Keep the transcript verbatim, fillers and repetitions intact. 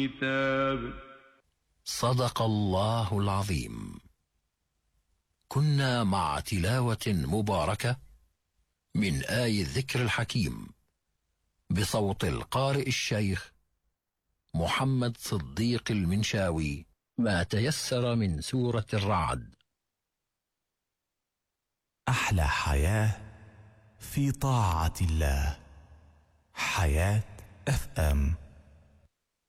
كتاب. صدق الله العظيم. كنا مع تلاوة مباركة من آي الذكر الحكيم بصوت القارئ الشيخ محمد صديق المنشاوي، ما تيسر من سورة الرعد. أحلى حياة في طاعة الله. حياة اف ام.